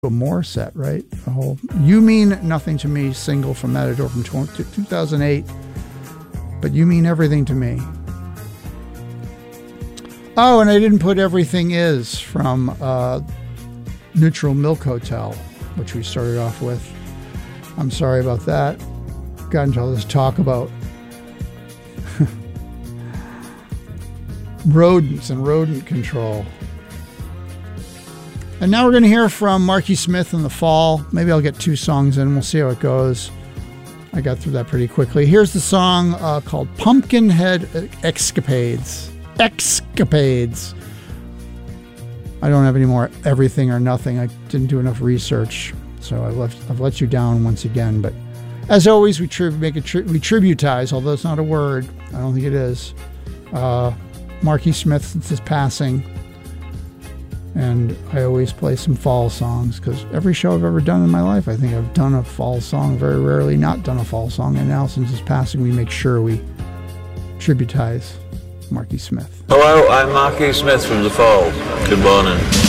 a Morissette, right? A whole "You Mean Nothing to Me" single from Matador from 2008. But you mean everything to me. Oh, and I didn't put "Everything Is" from Neutral Milk Hotel, which we started off with. I'm sorry about that. Got into all this talk about rodents and rodent control. And now we're going to hear from Marky Smith in the Fall. Maybe I'll get 2 songs in. We'll see how it goes. I got through that pretty quickly. Here's the song called Pumpkinhead Escapades. Escapades. I don't have any more Everything or Nothing. I didn't do enough research, so I've let you down once again. But as always, we tributize, although it's not a word. I don't think it is. Marky Smith, since his passing. And I always play some fall songs because every show I've ever done in my life, I think I've done a fall song, very rarely not done a fall song. And now, since his passing, we make sure we tributize Marky Smith. Hello, I'm Marky Smith from The Fall. Good morning.